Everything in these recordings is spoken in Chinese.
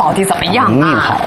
到底怎么样啊？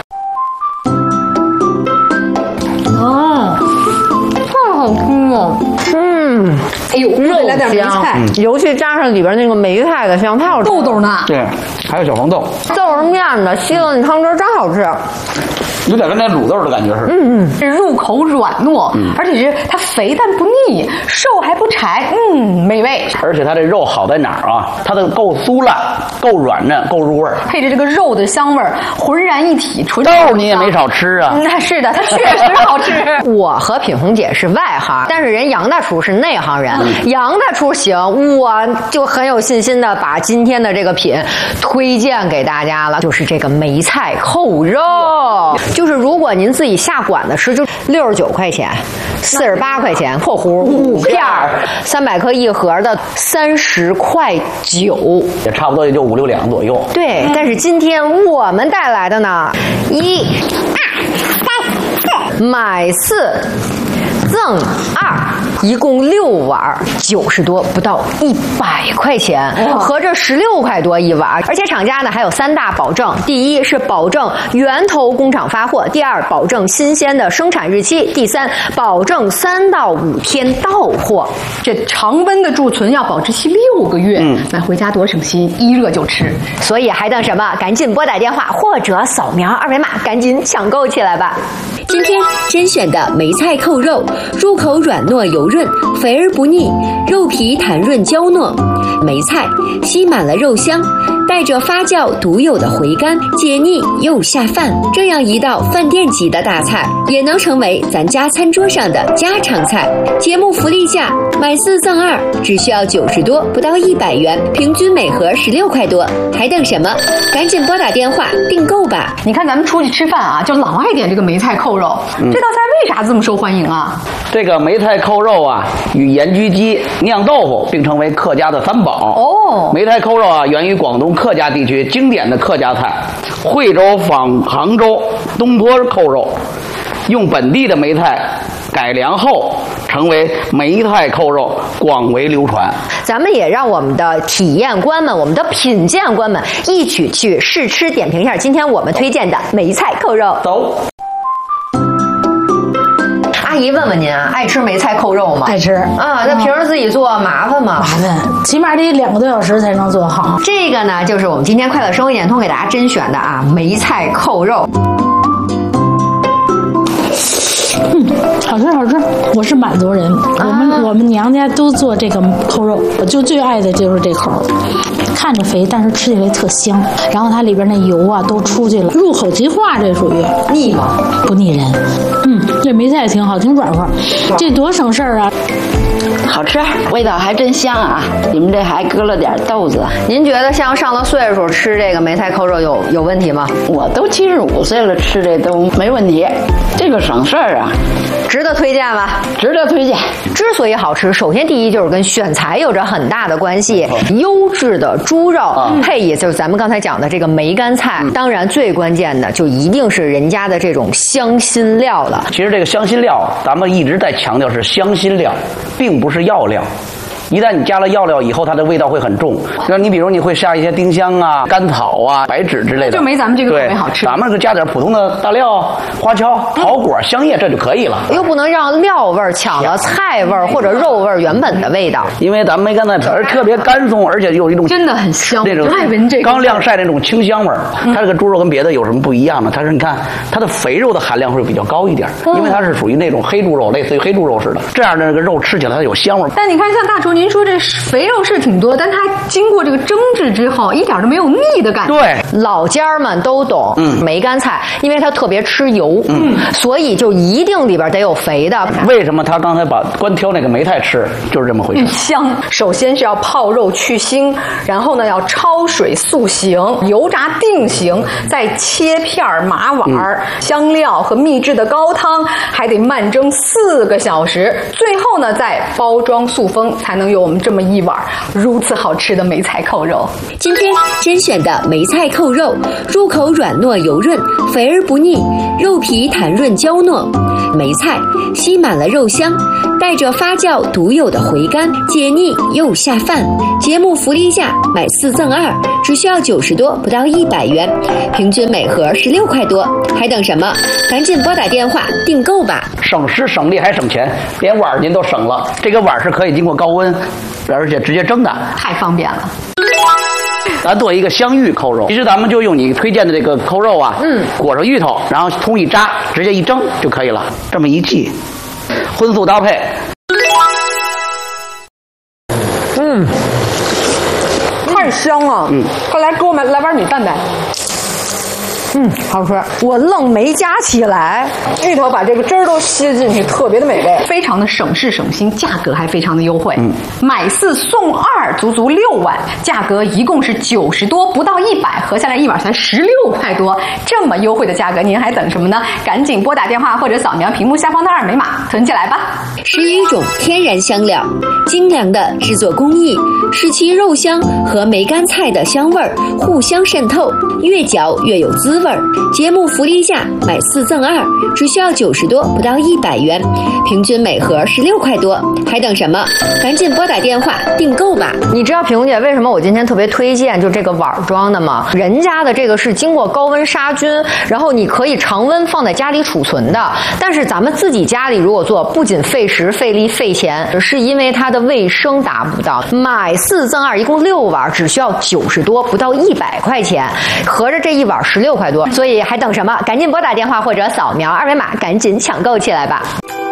太好吃了。 哎呦， 肉来点梅菜， 尤其加上里边那个梅菜的香，太好吃。 豆豆呢？ 对，还有小黄豆， 豆是面的，吸了你汤汁真好吃。 有点跟那卤豆的感觉似的。 入口软糯，而且是它肥但不腻，瘦还不柴，美味。 而且它这肉好在哪儿啊？它的够酥烂，够软嫩，够入味儿。 配着这个肉的香味儿，浑然一体。纯豆你也没少吃啊。 那是的，它确实好吃。 我和品红姐是外行，但是人杨大厨是内行人。杨大厨行，我就很有信心的把今天的这个品推荐给大家了，就是这个梅菜扣肉。就是如果您自己下馆子吃，就69块钱，48块钱（括弧5片，300克一盒的30块9， 也差不多也就5、6两左右。 对，但是今天我们带来的呢，1、2、3、4，买4赠2，一共6碗，90多，不到100块钱，合着16块多一碗。而且厂家呢还有3大保证：第一是保证源头工厂发货；第二保证新鲜的生产日期；第三保证3到5天到货。 这常温的贮存要保质期6个月，买回家多省心，一热就吃。 所以还等什么？赶紧拨打电话或者扫描2维码，赶紧抢购起来吧！ 今天甄选的梅菜扣肉，入口软糯油润，肥而不腻，肉皮弹润焦糯。梅菜吸满了肉香，带着发酵独有的回甘，解腻又下饭。这样一道饭店级的大菜，也能成为咱家餐桌上的家常菜。节目福利价，买4赠2，只需要90多，不到100元，平均每盒16块多。还等什么？赶紧拨打电话订购吧！ 你看咱们出去吃饭啊，就老爱点这个梅菜扣肉，这道菜为啥这么受欢迎啊？ 这个梅菜扣肉啊，与盐焗鸡、酿豆腐并称为客家的3宝。梅菜扣肉啊，源于广东客家地区经典的客家菜，惠州仿杭州东坡扣肉，用本地的梅菜改良后成为梅菜扣肉，广为流传。 咱们也让我们的体验官们、我们的品鉴官们一起去试吃点评一下今天我们推荐的梅菜扣肉。 走。 阿姨问问您啊，爱吃梅菜扣肉吗？ 爱吃啊。那平时自己做麻烦吗？ 麻烦，起码得2个多小时才能做好。 这个呢，就是我们今天快乐生活点通给大家甄选的啊，梅菜扣肉。 好吃好吃，我是满族人，我们娘家都做这个扣肉，我就最爱的就是这口，看着肥，但是吃起来特香，然后它里边那油啊都出去了，入口即化，这属于腻吗？ 不腻人。这梅菜挺好，挺软和，这多省事儿啊！ 好吃，味道还真香啊！你们这还搁了点豆子。 您觉得像上了岁数吃这个梅菜扣肉有问题吗？ 我都75岁了，吃这都没问题，这个省事儿啊。 值得推荐吧？ 值得推荐。 之所以好吃，首先第一就是跟选材有着很大的关系。优质的猪肉配以就是咱们刚才讲的这个梅干菜，当然最关键的就一定是人家的这种香辛料了。 其实这个香辛料，咱们一直在强调是香辛料，并不是药料。一旦你加了药料以后，它的味道会很重。那你比如你会下一些丁香啊、甘草啊、白芷之类的， 就没咱们这个口味好吃。 咱们是加点普通的大料、花椒、桃果、香叶，这就可以了。 又不能让料味抢了菜味或者肉味原本的味道。 因为咱们梅干菜皮儿特别干松，而且有一种真的很香， 那种爱闻这个刚晾晒那种清香味儿。它这个猪肉跟别的有什么不一样呢？它是你看它的肥肉的含量会比较高一点，因为它是属于那种黑猪肉，类似于黑猪肉似的，这样的这个肉吃起来它有香味儿。 但你看像大厨您说这肥肉是挺多，但它经过这个蒸制之后，一点都没有腻的感觉。 对， 老家儿们都懂梅干菜，因为它特别吃油，所以就一定里边得有肥的。 为什么他刚才光挑那个梅菜吃，就是这么回事。 香，首先是要泡肉去腥，然后呢要焯水塑形，油炸定型，再切片麻丸，香料和秘制的高汤，还得慢蒸4个小时，最后呢再包装塑封，才能有我们这么一碗如此好吃的梅菜扣肉。 今天甄选的梅菜扣肉，入口软糯油润，肥而不腻，肉皮弹润焦糯。 梅菜吸满了肉香，带着发酵独有的回甘，解腻又下饭。节目福利价买4赠2，只需要90多，不到100元，平均每盒16块多，还等什么？赶紧拨打电话订购吧！ 省时省力还省钱，连碗您都省了。这个碗是可以经过高温，而且直接蒸的， 太方便了。 咱做一个香芋扣肉，其实咱们就用你推荐的这个扣肉啊，裹上芋头，然后葱一扎，直接一蒸就可以了。这么一记，荤素搭配。 太香了。快来给我们来碗米饭呗。好吃，我愣没夹起来，芋头把这个汁儿都吸进去，特别的美味，非常的省事省心，价格还非常的优惠。买4送2，足足6碗，价格一共是90多，不到100，合下来一碗才16块多，这么优惠的价格，您还等什么呢？赶紧拨打电话或者扫描屏幕下方的2维码，囤起来吧。 11种天然香料，精良的制作工艺，使其肉香和梅干菜的香味儿互相渗透，越嚼越有滋味。节目福利价买4赠2，只需要90多，不到100元，平均每盒16块多，还等什么？赶紧拨打电话订购吧！ 你知道萍姐为什么我今天特别推荐就这个碗装的吗？人家的这个是经过高温杀菌，然后你可以常温放在家里储存的。但是咱们自己家里如果做，不仅费时费力费钱，是因为它的卫生达不到。买4赠2，一共6碗，只需要90多，不到100块钱，合着这一碗16块多。所以还等什么？赶紧拨打电话或者扫描2维码，赶紧抢购起来吧！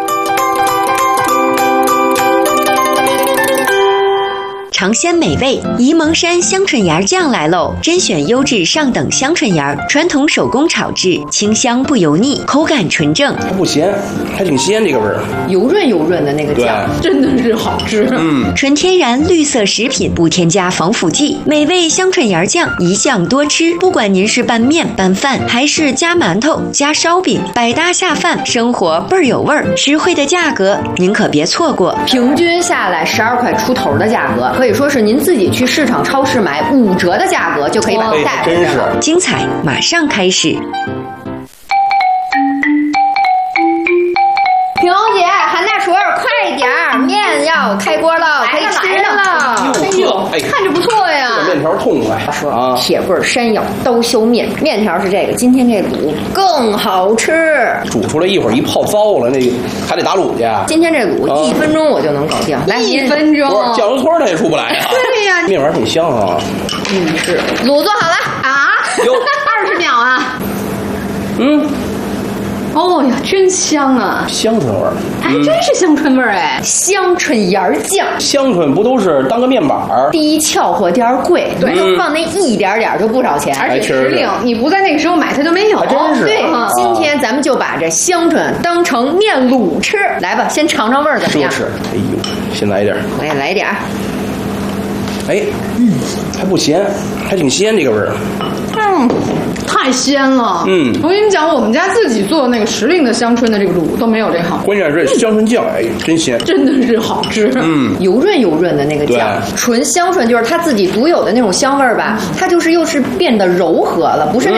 尝鲜美味，沂蒙山香椿芽酱来喽！甄选优质上等香椿芽，传统手工炒制，清香不油腻，口感纯正， 它不咸，还挺鲜，这个味儿， 油润油润的那个酱，真的是好吃。 纯天然绿色食品，不添加防腐剂，美味香椿芽酱，一酱多吃。不管您是拌面、拌饭，还是加馒头、加烧饼，百搭下饭，生活倍儿有味儿。实惠的价格，您可别错过。 平均下来12块出头的价格，可以说是您自己去市场超市买5折的价格就可以把它带回来了。 精彩马上开始。 萍姐，韩大厨，快点儿，面要开锅了，可以吃了。 哎呦， 看着不错呀。 这面条痛快啊！ 铁棍山药刀削面，面条是这个，今天这卤更好吃。 煮出来一会儿一泡糟了，那个还得打卤去。 今天这卤1分钟我就能搞定，来1分钟。 酱油托它也出不来啊。 对呀， 面碗挺香啊。 是卤做好了啊，20秒啊。哦呀，真香啊！ 香椿味儿， 还真是香椿味儿哎！香椿芽酱， 香椿不都是当个面板儿？ 第一俏货，第二贵，对，就放那一点点就不少钱， 而且时令，你不在那个时候买它就没有。 还真是。 对，今天咱们就把这香椿当成面卤吃，来吧，先尝尝味儿怎么样？ 是，哎呦，先来一点， 我也来一点。 哎，还不咸，还挺鲜这个味儿。 太鲜了。我跟你讲，我们家自己做的那个时令的香椿的这个卤都没有这好。 关键是香椿酱，哎，真鲜， 真的是好吃。 油润油润的那个酱，纯香椿就是它自己独有的那种香味儿吧，它就是又是变得柔和了，不是那